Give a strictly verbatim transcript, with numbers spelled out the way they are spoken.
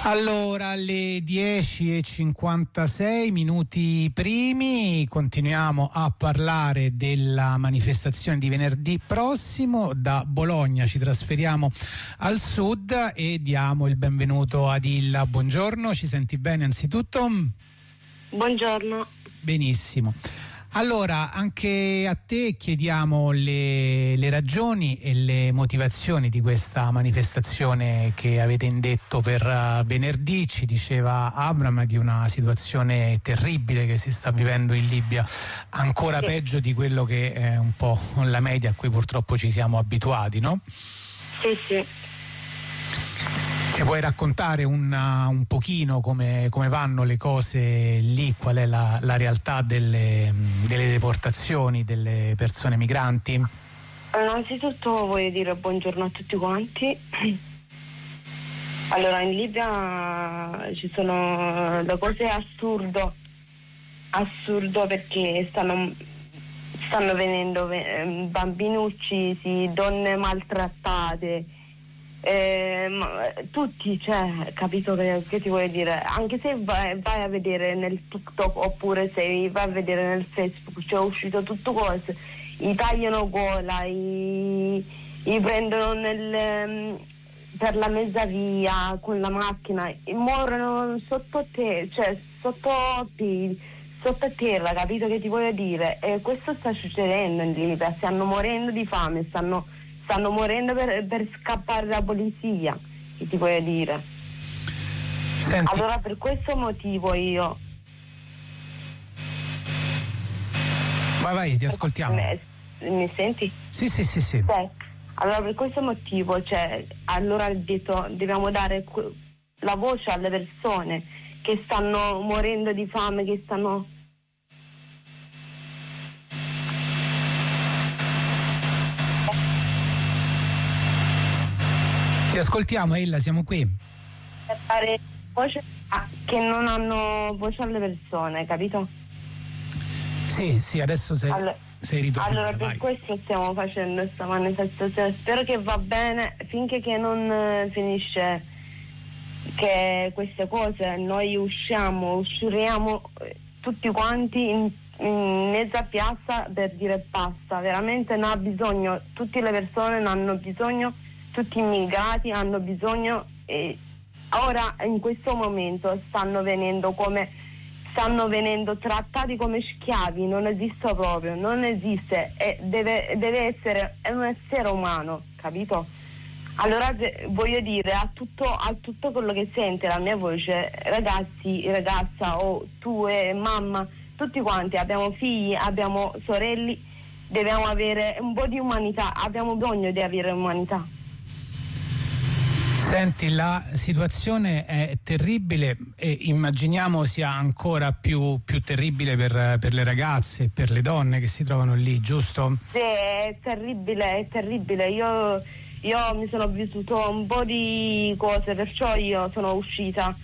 Allora, alle dieci e cinquantasei minuti primi continuiamo a parlare della manifestazione di venerdì prossimo. Da Bologna ci trasferiamo al sud e diamo il benvenuto ad Illa. Buongiorno, ci senti bene anzitutto? Buongiorno. Benissimo. Allora, anche a te chiediamo le, le ragioni e le motivazioni di questa manifestazione che avete indetto per uh, venerdì. Ci diceva Abram di una situazione terribile che si sta vivendo in Libia, ancora sì. peggio di quello che è un po' la media a cui purtroppo ci siamo abituati, no? Sì, sì. Ci puoi raccontare un, un pochino come, come vanno le cose lì, qual è la, la realtà delle, delle deportazioni delle persone migranti? Innanzitutto voglio dire buongiorno a tutti quanti. Allora, in Libia ci sono le cose assurdo, assurdo perché stanno, stanno venendo bambini uccisi, donne maltrattate. Eh, tutti, cioè, capito che, che ti voglio dire? Anche se vai, vai a vedere nel TikTok oppure se vai a vedere nel Facebook, c'è cioè uscito tutto cose, i tagliano gola, i, i prendono nel, per la mezza via con la macchina, e muoiono sotto te, cioè sotto te, sotto terra, capito che ti voglio dire? E questo sta succedendo in Libia, stanno morendo di fame, stanno stanno morendo per, per scappare dalla polizia, che ti voglio dire. Senti. Allora per questo motivo io vai vai ti ascoltiamo. Mi, mi senti? Sì sì sì sì. Sì. Allora per questo motivo, cioè, allora ho detto dobbiamo dare la voce alle persone che stanno morendo di fame, che stanno Ti ascoltiamo, Ella, siamo qui. Per dare voce a, che non hanno voce alle persone, capito? Sì, sì, adesso sei, allora, sei ritornata. Allora per vai. questo stiamo facendo questa manifestazione. Spero che va bene finché che non eh, finisce che queste cose noi usciamo, usciremo eh, tutti quanti in, in mezza piazza per dire basta. Veramente non ha bisogno, tutte le persone non hanno bisogno. Tutti gli immigrati hanno bisogno e ora in questo momento stanno venendo come stanno venendo trattati come schiavi, non esiste proprio, non esiste, e deve, deve essere è un essere umano, capito? Allora voglio dire a tutto, a tutto quello che sente la mia voce, ragazzi, ragazza o tu e mamma, tutti quanti abbiamo figli, abbiamo sorelli, dobbiamo avere un po' di umanità, abbiamo bisogno di avere umanità. Senti, la situazione è terribile e immaginiamo sia ancora più, più terribile per, per le ragazze, per le donne che si trovano lì, giusto? Sì, è terribile, è terribile. Io, io mi sono vissuto un po' di cose, perciò io sono uscita.